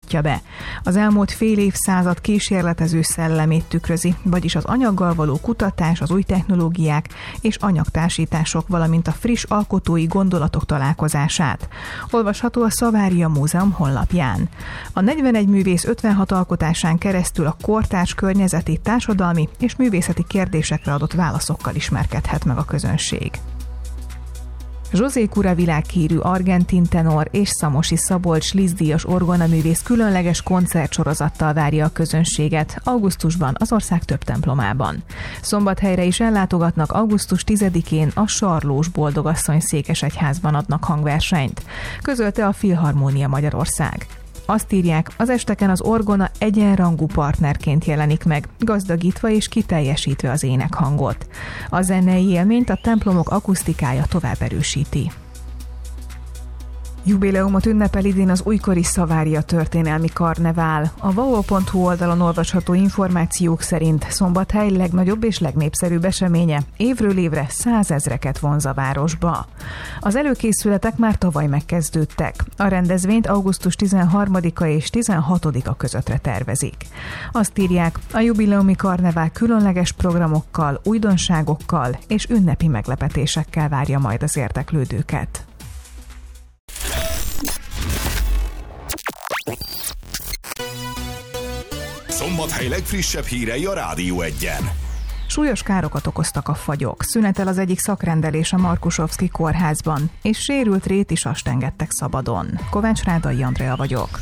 mutatja be. Az elmúlt fél évszázad kísérletező szellemét tükrözi, vagyis az anyaggal való kutatás, az új technológiák és anyagtársítások, valamint a friss alkotói gondolatok találkozását. Olvasható a Savaria Múzeum honlapján. A 41 művész 56 alkotásán keresztül a kortárs környezeti, társadalmi és művészeti kérdésekre adott válaszokkal ismerkedhet meg a közönség. José Cura világhírű argentin tenor és Szamosi Szabolcs Liszt-díjas orgonaművész különleges koncertsorozattal várja a közönséget augusztusban az ország több templomában. Szombathelyre is ellátogatnak, augusztus 10-én a Sarlós Boldogasszony székesegyházban adnak hangversenyt, közölte a Filharmónia Magyarország. Azt írják, az esteken az orgona egyenrangú partnerként jelenik meg, gazdagítva és kiteljesítve az énekhangot. A zenei élményt a templomok akusztikája tovább erősíti. Jubileumot ünnepel idén az újkori Savaria történelmi karnevál. A vao.hu oldalon olvasható információk szerint Szombathely legnagyobb és legnépszerűbb eseménye évről évre 100 000-eket vonz a városba. Az előkészületek már tavaly megkezdődtek. A rendezvényt augusztus 13-a és 16-a közöttre tervezik. Azt írják, a jubileumi karnevál különleges programokkal, újdonságokkal és ünnepi meglepetésekkel várja majd az érdeklődőket. Szombathely legfrissebb hírei a Rádió 1-en. Súlyos károkat okoztak a fagyok. Szünetel az egyik szakrendelés a Markusovszki kórházban, és sérült rétisast engedtek szabadon. Kovács Rádai Andrea vagyok.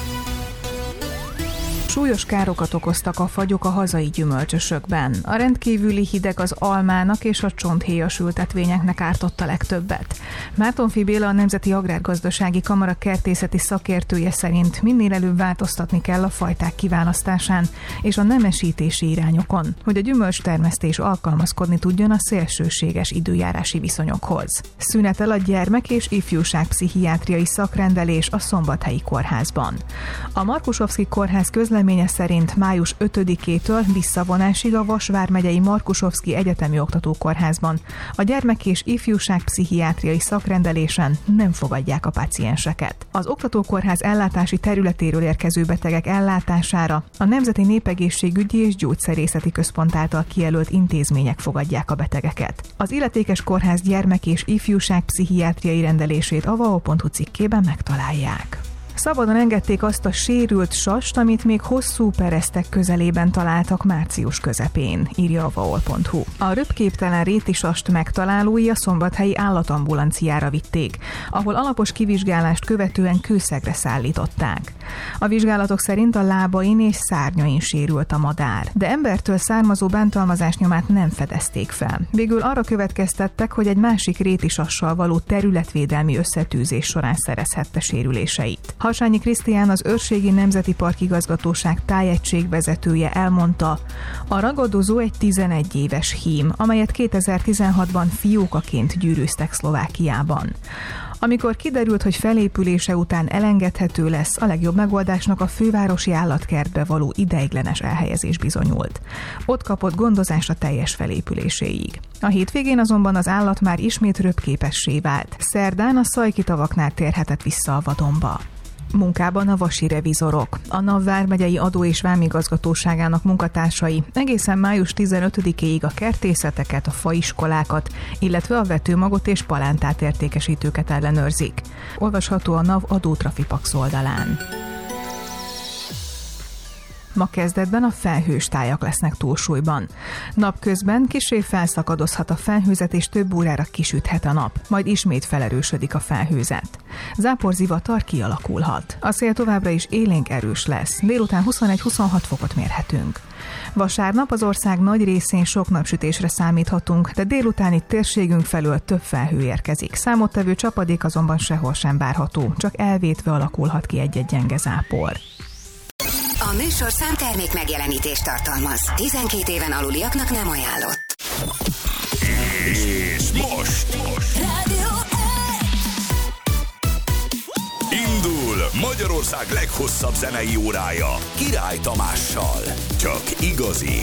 Súlyos károkat okoztak a fagyok a hazai gyümölcsösökben. A rendkívüli hideg az almának és a csonthéjas ültetvényeknek ártott a legtöbbet. Mártonffy Béla, a Nemzeti Agrárgazdasági Kamara kertészeti szakértője szerint minél előbb változtatni kell a fajták kiválasztásán és a nemesítési irányokon, hogy a gyümölcstermesztés alkalmazkodni tudjon a szélsőséges időjárási viszonyokhoz. Szünetel a gyermek- és ifjúságpszichiátriai szakrendelés a Szombathelyi kórházban. A Markusovszki kórház közleménye szerint május 5-től visszavonásig a Vas vármegyei Markusovszki Egyetemi Oktatókórházban a gyermek- és ifjúságpszichiátriai szakrendelésen nem fogadják a pácienseket. Az oktatókórház ellátási területéről érkező betegek ellátására a Nemzeti Népegészségügyi és Gyógyszerészeti Központ által kijelölt intézmények fogadják a betegeket. Az illetékes kórház gyermek- és ifjúságpszichiátriai rendelését a vao.hu cikkében megtalálják. Szabadon engedték azt a sérült sast, amit még hosszú peresztek közelében találtak március közepén, írja a vao.hu. A röpképtelen rétisast megtalálói a szombathelyi állatambulanciára vitték, ahol alapos kivizsgálást követően kőszegre szállították. A vizsgálatok szerint a lábain és szárnyain sérült a madár, de embertől származó bántalmazás nyomát nem fedezték fel. Végül arra következtettek, hogy egy másik rétisassal való területvédelmi összetűzés során szerezhette sérüléseit. Harsányi Krisztián, az Őrségi Nemzeti Park Igazgatóság tájegységvezetője elmondta, a ragadozó egy 11 éves hím, amelyet 2016-ban fiókaként gyűrűztek Szlovákiában. Amikor kiderült, hogy felépülése után elengedhető lesz, a legjobb megoldásnak a fővárosi állatkertbe való ideiglenes elhelyezés bizonyult. Ott kapott gondozást a teljes felépüléséig. A hétvégén azonban az állat már ismét röpképessé vált. Szerdán a Szajki-tavaknál térhetett vissza a vadonba. Munkában a vasi revizorok. A NAV vármegyei adó- és vámigazgatóságának munkatársai egészen május 15-éig a kertészeteket, a faiskolákat, illetve a vetőmagot és palántát értékesítőket ellenőrzik. Olvasható a NAV adótrafipax oldalán. Ma kezdetben a felhős tájak lesznek túlsúlyban. Napközben kissé felszakadozhat a felhőzet, és több órára kisüthet a nap, majd ismét felerősödik a felhőzet. Záporzivatar kialakulhat. A szél továbbra is élénk erős lesz, délután 21-26 fokot mérhetünk. Vasárnap az ország nagy részén sok napsütésre számíthatunk, de délután itt térségünk felől több felhő érkezik. Számottevő csapadék azonban sehol sem várható, csak elvétve alakulhat ki egy-egy gyenge zápor. A műsorszám termék megjelenítést tartalmaz. 12 éven aluliaknak nem ajánlott. És most Rádió indul Magyarország leghosszabb zenei órája Király Tamással. Csak igazi